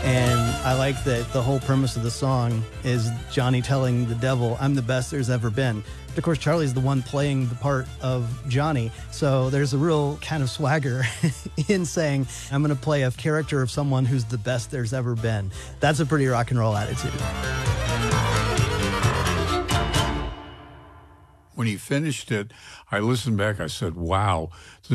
And I like that the whole premise of the song is Johnny telling the devil, I'm the best there's ever been. But of course, Charlie's the one playing the part of Johnny. So there's a real kind of swagger in saying, I'm going to play a character of someone who's the best there's ever been. That's a pretty rock and roll attitude. When he finished it, I listened back. I said, wow.